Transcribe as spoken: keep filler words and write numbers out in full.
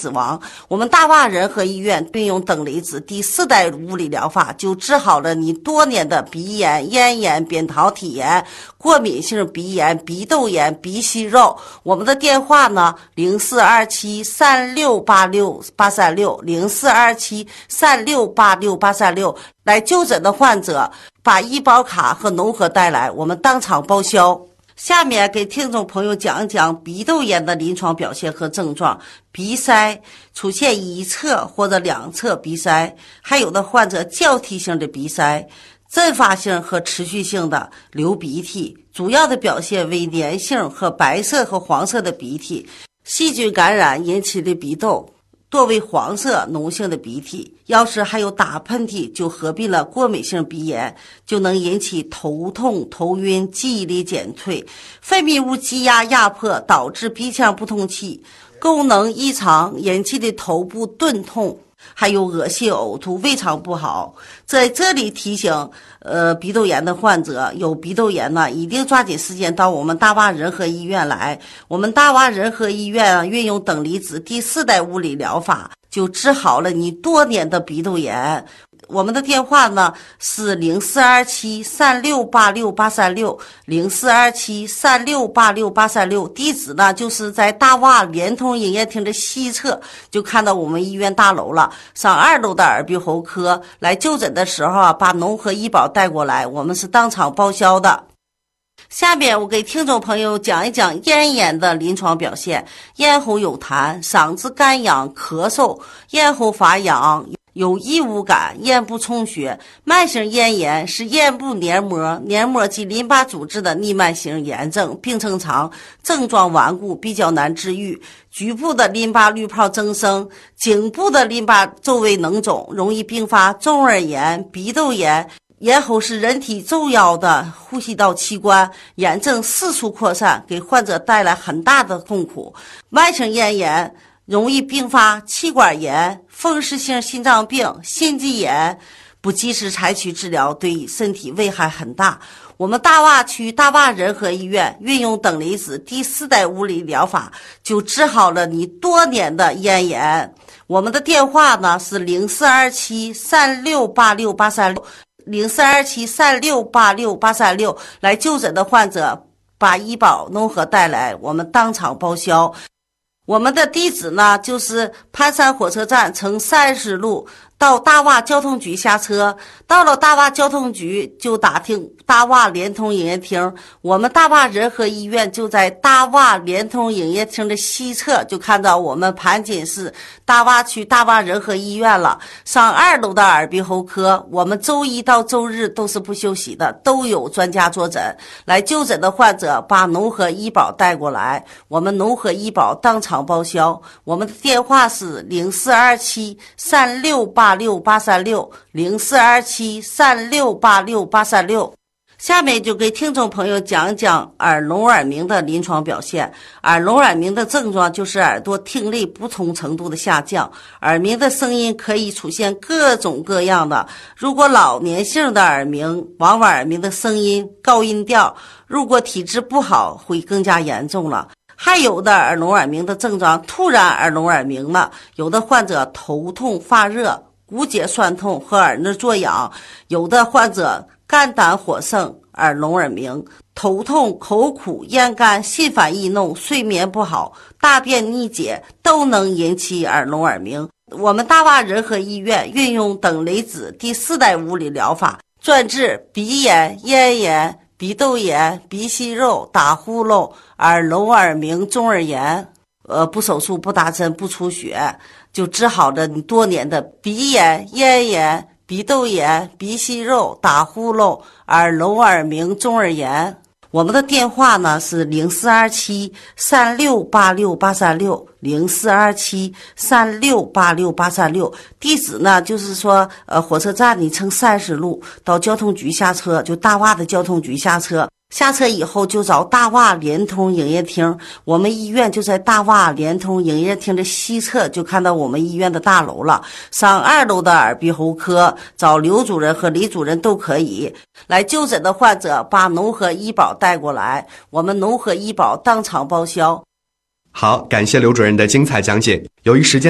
死亡。我们大洼仁和医院运用等离子第四代物理疗法，就治好了你多年的鼻炎、咽炎、扁桃体炎、过敏性鼻炎、鼻窦炎、鼻息肉。我们的电话呢，零四二七三六八六八三六零四二七三六八六八三六。来就诊的患者把医保卡和农合带来，我们当场报销。下面给听众朋友讲一讲鼻窦炎的临床表现和症状。鼻塞出现一侧或者两侧鼻塞，还有的患者交替性的鼻塞，阵发性和持续性的流鼻涕，主要的表现为粘性和白色和黄色的鼻涕，细菌感染引起的鼻窦多为黄色脓性的鼻涕，要是还有打喷嚏，就合并了过敏性鼻炎，就能引起头痛、头晕、记忆力减退，分泌物积压压迫，导致鼻腔不通气，功能异常引起的头部钝痛，还有恶心呕吐，胃肠不好。在这里提醒呃鼻窦炎的患者，有鼻窦炎呢，一定抓紧时间到我们大洼仁和医院来。我们大洼仁和医院啊，运用等离子第四代物理疗法，就治好了你多年的鼻窦炎。我们的电话呢是零四二七三六八六八三六零四二七三六八六八三六，地址呢就是在大洼联通营业厅的西侧，就看到我们医院大楼了。上二楼的耳鼻喉科来就诊的时候啊，把农合医保带过来，我们是当场报销的。下面我给听众朋友讲一讲咽炎的临床表现。咽喉有痰，嗓子干痒，咳嗽，咽喉发痒，有异物感，咽部充血。慢性咽炎是咽部黏膜、黏膜及淋巴组织的逆慢性炎症，病程长，症状顽固，比较难治愈。局部的淋巴滤泡增生，颈部的淋巴周围脓肿，容易并发中耳炎、鼻窦炎。咽喉是人体重要的呼吸道器官，炎症四处扩散，给患者带来很大的痛苦。慢性咽炎容易并发气管炎、风湿性心脏病、心肌炎，不及时采取治疗，对身体危害很大。我们大洼区大洼仁和医院运用等离子第四代物理疗法，就治好了你多年的咽炎。我们的电话呢是零四二七三六八六八三六零四二七三六八六八三六，来就诊的患者把医保农合带来，我们当场报销。我们的地址呢就是盘山火车站乘三十路到大洼交通局下车，到了大洼交通局就打听大洼联通营业厅。我们大洼仁和医院就在大洼联通营业厅的西侧，就看到我们盘锦市大洼区大洼仁和医院了。上二楼的耳鼻喉科，我们周一到周日都是不休息的，都有专家坐诊。来就诊的患者把农合医保带过来，我们农合医保当场报销。我们的电话是零四二七三六八六八三六零四二七三六八六八三六。下面就给听众朋友讲讲耳聋耳鸣的临床表现。耳聋耳鸣的症状就是耳朵听力不同程度的下降，耳鸣的声音可以出现各种各样的。如果老年性的耳鸣，往往耳鸣的声音高音调，如果体质不好会更加严重了。还有的耳聋耳鸣的症状突然耳聋耳鸣了，有的患者头痛发热、骨节酸痛和耳内作痒，有的患者肝胆火盛、耳聋耳鸣，头痛、口苦、咽干、心烦易怒、睡眠不好、大便逆解都能引起耳聋耳鸣。我们大洼仁和医院运用等离子第四代物理疗法，专治鼻炎、咽炎、鼻窦炎、鼻息肉、打呼噜、耳聋耳鸣、中耳炎，呃，不手术、不打针、不出血，就治好了你多年的鼻炎、咽炎、鼻窦炎、鼻息肉、打呼噜、耳聋耳鸣、中耳炎。我们的电话呢是零四二七三六八六八三六零四二七三六八六八三六，地址呢就是说呃火车站你乘三十路到交通局下车，就大洼的交通局下车。下车以后就找大洼联通营业厅，我们医院就在大洼联通营业厅的西侧，就看到我们医院的大楼了。上二楼的耳鼻喉科找刘主任和李主任都可以。来就诊的患者把农合医保带过来，我们农合医保当场报销。 好，感谢刘主任的精彩讲解。由于时间